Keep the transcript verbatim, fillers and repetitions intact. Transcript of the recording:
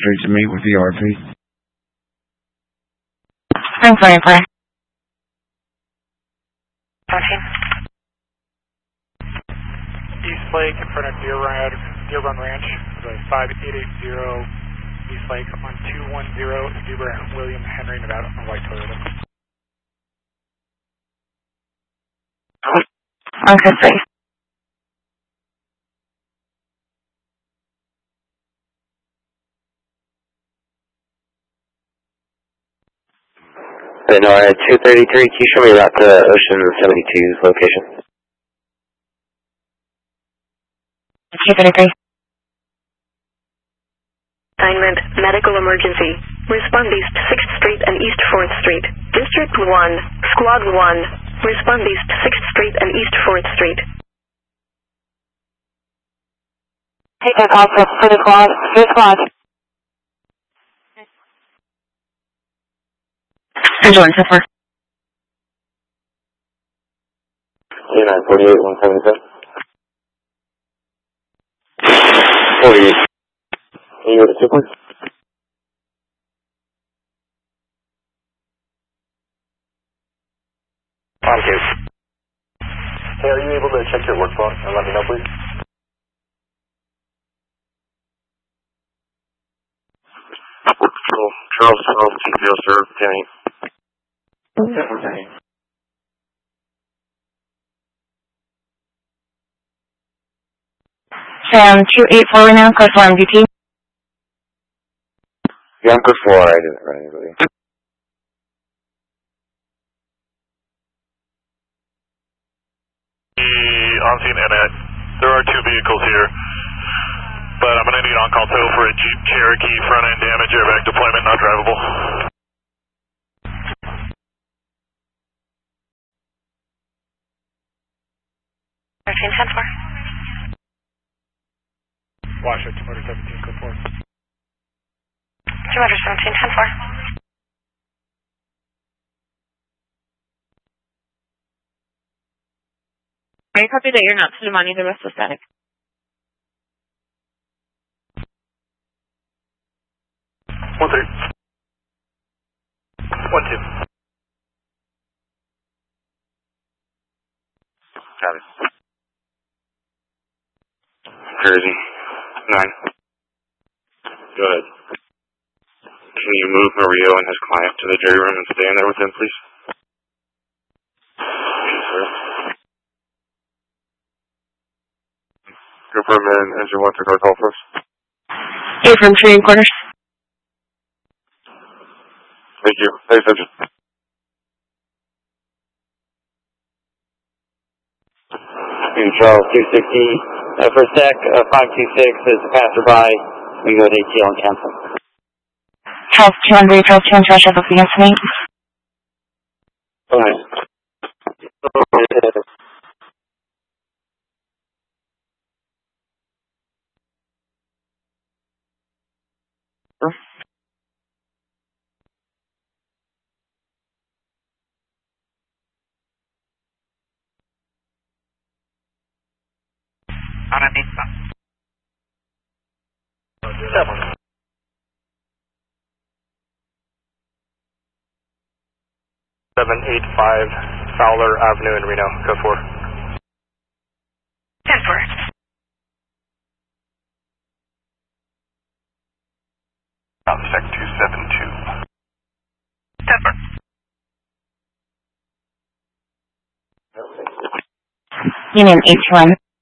Street to meet with the R P. I'm sorry, for East Lake in front of Deer Run, Deer Run Ranch, the five eight eight zero East Lake on two one zero Deber William Henry, Nevada, on white Toyota. Okay, three. Lenora two thirty-three, can you show me route to Ocean seventy-two's location? two thirty-three. Assignment, medical emergency. Respond East sixth Street and East fourth Street. District one, Squad one. Respond East sixth Street and East fourth Street. Take that call for, for the squad. For the squad. Vigilance, so far. two nine four eight one seven seven. forty-eight. Can you go to two points? On two. Hey, are you able to check your work phone and let me know, please? Control, Charles twelve, T P O, sir, ten eight. Sam, two eight four right now, code four M D T. Yeah, I'm code four, I didn't write anybody. On scene and at, there are two vehicles here, but I'm going to need on-call tow for a Jeep Cherokee front-end damage, airbag deployment, not drivable. thirteen ten four. Watch it, two seventeen, code four. two seventeen ten four. I copy that you're not to the money, the rest is static. One three. One two. Got it. Crazy. Nine. Go ahead. Can you move Mario and his client to the jury room and stay in there with him, please? Yes, sir. Go for a minute, engine one to go call first. Eight from three and quarters. Thank you. Pay attention. Charles two sixty, uh, for sec, uh, five two six is a passerby. We go to A T L and cancel. Charles two hundred, Charles two hundred, shuttle against me. Alright. Seven. Seven eight five Fowler Avenue in Reno. Go for. ten four. Sec two seven two. ten four. Union eight two one.